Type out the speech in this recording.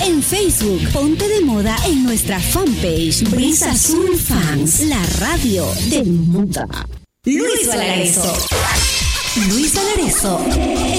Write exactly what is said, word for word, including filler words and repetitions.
En Facebook, ponte de moda en nuestra fanpage Brisa Azul Fans, la radio del mundo. Luis Valarezo. Luis Valarezo.